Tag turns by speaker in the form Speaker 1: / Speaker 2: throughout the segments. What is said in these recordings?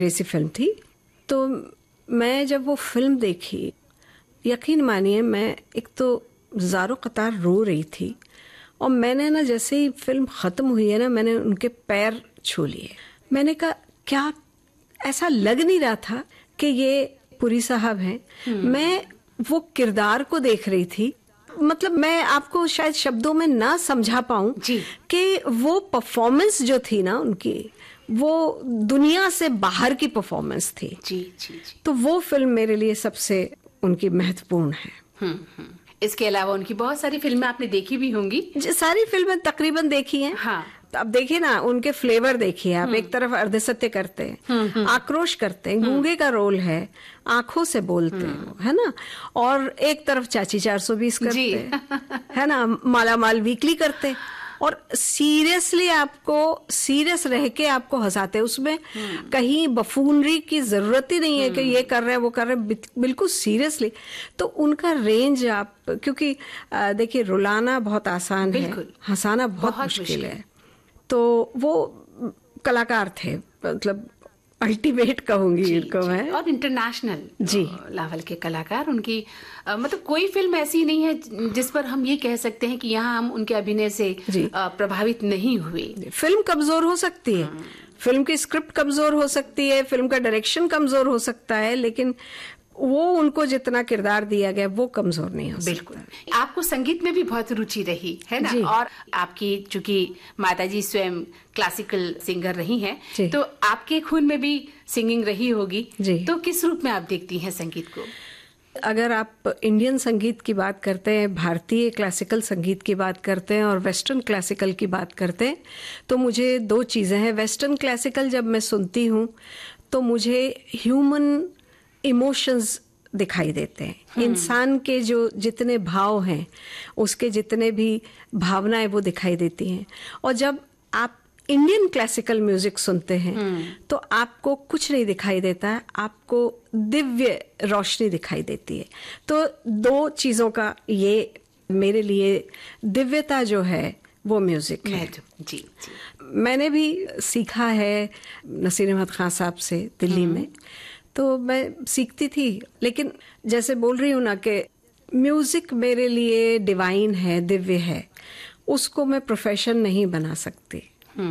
Speaker 1: ऐसी फिल्म थी। तो मैं जब वो फिल्म देखी, यकीन मानिए मैं एक तो ज़ारो कतार रो रही थी, और मैंने ना जैसे ही फिल्म ख़त्म हुई है ना, मैंने उनके पैर छू लिए। मैंने कहा क्या, ऐसा लग नहीं रहा था कि ये पुरी साहब हैं। मैं वो किरदार को देख रही थी, मतलब मैं आपको शायद शब्दों में ना समझा पाऊं कि वो परफॉर्मेंस जो थी ना उनकी, वो दुनिया से बाहर की परफॉर्मेंस थी।
Speaker 2: जी।
Speaker 1: तो वो फिल्म मेरे लिए सबसे उनकी महत्वपूर्ण है।
Speaker 2: इसके अलावा उनकी बहुत सारी फिल्में आपने देखी भी होंगी।
Speaker 1: सारी फिल्में तकरीबन देखी हैं।
Speaker 2: हाँ।
Speaker 1: तो अब देखिए ना, उनके फ्लेवर देखिए आप। एक तरफ अर्धसत्य करते हैं, आक्रोश करते हैं, गूंगे का रोल है, आंखों से बोलते हैं, है ना, और एक तरफ चाची 420 करते हैं, है ना, मालामाल वीकली करते हैं, और सीरियसली आपको सीरियस रह के आपको हंसाते हैं। उसमें कहीं बफूनरी की जरूरत ही नहीं है कि ये कर रहे हैं वो कर रहे हैं, बिल्कुल सीरियसली। तो उनका रेंज आप, क्योंकि देखिए रुलाना बहुत आसान है, हंसाना बहुत मुश्किल है। तो वो कलाकार थे, मतलब अल्टीमेट कहूंगी इनको मैं।
Speaker 2: और इंटरनेशनल
Speaker 1: जी
Speaker 2: लेवल के कलाकार। उनकी मतलब कोई फिल्म ऐसी नहीं है जिस पर हम ये कह सकते हैं कि यहाँ हम उनके अभिनय से प्रभावित नहीं हुए।
Speaker 1: फिल्म कमजोर हो सकती है, फिल्म की स्क्रिप्ट कमजोर हो सकती है, फिल्म का डायरेक्शन कमजोर हो सकता है, लेकिन वो उनको जितना किरदार दिया गया वो कमजोर नहीं हो सकता।
Speaker 2: बिल्कुल। आपको संगीत में भी बहुत रुचि रही है ना, और आपकी चूंकि माताजी स्वयं क्लासिकल सिंगर रही हैं, तो आपके खून में भी सिंगिंग रही होगी। तो किस रूप में आप देखती हैं संगीत को?
Speaker 1: अगर आप इंडियन संगीत की बात करते हैं, भारतीय क्लासिकल संगीत की बात करते हैं और वेस्टर्न क्लासिकल की बात करते हैं, तो मुझे दो चीजें हैं। वेस्टर्न क्लासिकल जब मैं सुनती हूँ तो मुझे ह्यूमन इमोशंस दिखाई देते हैं, इंसान के जो जितने भाव हैं, उसके जितने भी भावनाएं वो दिखाई देती हैं। और जब आप इंडियन क्लासिकल म्यूजिक सुनते हैं तो आपको कुछ नहीं दिखाई देता है, आपको दिव्य रोशनी दिखाई देती है। तो दो चीजों का ये मेरे लिए दिव्यता जो है वो म्यूजिक है।
Speaker 2: जी।
Speaker 1: मैंने भी सीखा है नसीर अहमद खान साहब से दिल्ली में, तो मैं सीखती थी, लेकिन जैसे बोल रही हूँ ना कि म्यूजिक मेरे लिए डिवाइन है, दिव्य है, उसको मैं प्रोफेशन नहीं बना सकती,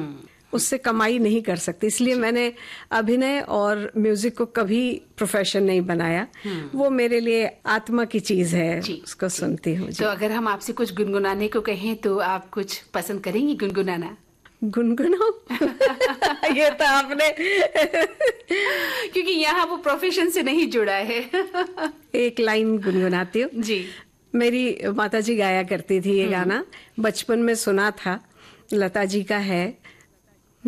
Speaker 1: उससे कमाई नहीं कर सकती। इसलिए मैंने अभिनय और म्यूजिक को कभी प्रोफेशन नहीं बनाया। वो मेरे लिए आत्मा की चीज है, उसको सुनती हूँ।
Speaker 2: तो अगर हम आपसे कुछ गुनगुनाने को कहें तो आप कुछ पसंद करेंगी गुनगुनाना?
Speaker 1: गुनगुनाओ ये तो आपने
Speaker 2: क्योंकि यहाँ वो प्रोफेशन से नहीं जुड़ा है।
Speaker 1: एक लाइन गुनगुनाती हूँ जी। मेरी माताजी गाया करती थी ये गाना, बचपन में सुना था, लता जी का है।